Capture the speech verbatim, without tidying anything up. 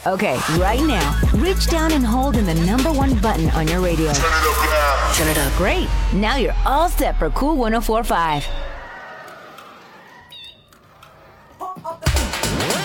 Okay, right now, reach down and hold in the number one button on your radio. Turn it up now. Turn it up. Great. Now you're all set for Cool one oh four point five.